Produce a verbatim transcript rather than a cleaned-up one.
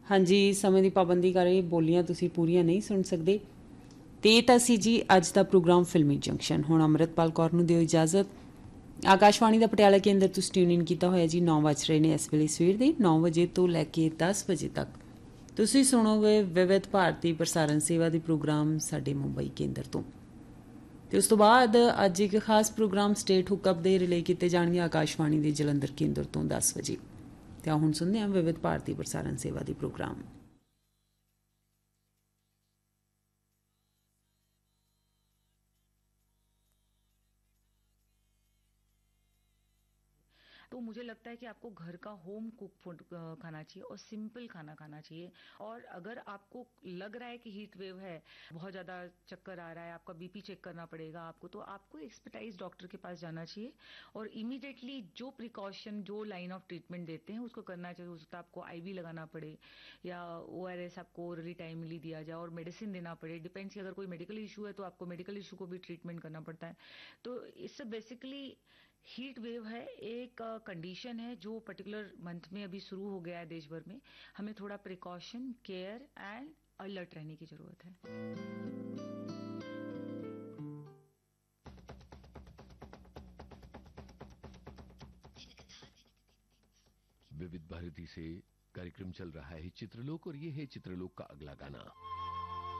ਹਾਂਜੀ, ਸਮੇਂ ਦੀ ਪਾਬੰਦੀ ਕਰਕੇ ਬੋਲੀਆਂ ਤੁਸੀਂ ਪੂਰੀਆਂ ਨਹੀਂ ਸੁਣ ਸਕਦੇ। ਤੇ ਇਹ ਤਾਂ ਸੀ ਜੀ ਅੱਜ ਦਾ ਪ੍ਰੋਗਰਾਮ ਫਿਲਮੀ ਜੰਕਸ਼ਨ। ਹੁਣ ਅੰਮ੍ਰਿਤਪਾਲ ਕੌਰ ਨੂੰ ਦਿਓ ਇਜਾਜ਼ਤ। ਆਕਾਸ਼ਵਾਣੀ ਦਾ ਪਟਿਆਲਾ ਕੇਂਦਰ ਤੁਸੀਂ ਟਿਊਨ ਇਨ ਕੀਤਾ ਹੋਇਆ ਜੀ। ਨੌ ਵੱਜ ਰਹੇ ਨੇ ਇਸ ਵੇਲੇ ਸਵੇਰ ਦੇ ਨੌ ਵਜੇ ਤੋਂ ਲੈ ਕੇ ਦਸ ਵਜੇ ਤੱਕ ਤੁਸੀਂ ਸੁਣੋਗੇ ਵਿਵਿਧ ਭਾਰਤੀ ਪ੍ਰਸਾਰਣ ਸੇਵਾ ਦੇ ਪ੍ਰੋਗਰਾਮ ਸਾਡੇ ਮੁੰਬਈ ਕੇਂਦਰ ਤੋਂ। ਤੇ ਉਸ ਤੋਂ ਬਾਅਦ ਅੱਜ ਇੱਕ ਖਾਸ ਪ੍ਰੋਗਰਾਮ ਸਟੇਟ ਹੁੱਕਅਪ ਦੇ ਰਿਲੇ ਕੀਤੇ ਜਾਣਗੇ ਆਕਾਸ਼ਵਾਣੀ ਦੇ ਜਲੰਧਰ ਕੇਂਦਰ ਤੋਂ ਦਸ ਵਜੇ। ਤੇ ਹੁਣ ਸੁਣਦੇ ਹਾਂ ਵਿਵਿਧ ਭਾਰਤੀ ਪ੍ਰਸਾਰਣ ਸੇਵਾ ਦੇ ਪ੍ਰੋਗਰਾਮ। तो मुझे लगता है कि आपको घर का होम कुक फूड खाना चाहिए और सिंपल खाना खाना चाहिए। और अगर आपको लग रहा है कि हीट वेव है, बहुत ज़्यादा चक्कर आ रहा है, आपका बीपी चेक करना पड़ेगा आपको, तो आपको एक्सपर्टाइज डॉक्टर के पास जाना चाहिए और इमीडिएटली जो प्रिकॉशन, जो लाइन ऑफ ट्रीटमेंट देते हैं उसको करना चाहिए। हो सकता है आपको आईवी लगाना पड़े या ओआरएस आपको ओरली टाइमली दिया जाए और मेडिसिन देना पड़े। डिपेंड्स कि अगर कोई मेडिकल इशू है तो आपको मेडिकल इशू को भी ट्रीटमेंट करना पड़ता है। तो इससे बेसिकली हीट वेव है एक कंडीशन है जो पर्टिकुलर मंथ में अभी शुरू हो गया है देश भर में। हमें थोड़ा प्रिकॉशन, केयर एंड अलर्ट रहने की जरूरत है। विविध भारती से कार्यक्रम चल रहा है चित्रलोक और ये है चित्रलोक का अगला गाना।